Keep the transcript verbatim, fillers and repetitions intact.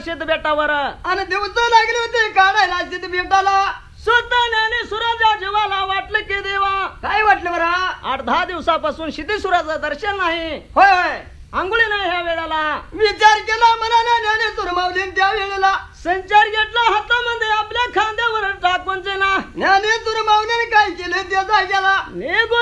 शेत बेटावर आणि दिवस लागले होते काढायला शेत बेटाला. सुताने सुराच्या जीवाला वाटलं की देवा काय वाटलं बरा? आठ दहा दिवसापासून क्षितिसुराचं दर्शन नाही, होय होय. आंघोळी नाही ह्या वेळेला. विचार केला मनाला ज्ञानेश्वर माऊलीन त्या वेळेला. संच